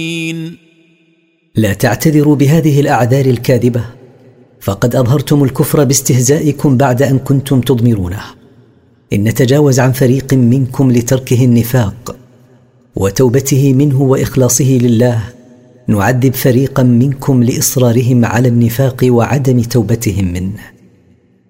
لا تعتذروا بهذه الأعذار الكاذبة، فقد أظهرتم الكفر باستهزائكم بعد أن كنتم تضمرونه. إن نتجاوز عن فريق منكم لتركه النفاق وتوبته منه وإخلاصه لله، نعذب فريقا منكم لإصرارهم على النفاق وعدم توبتهم منه.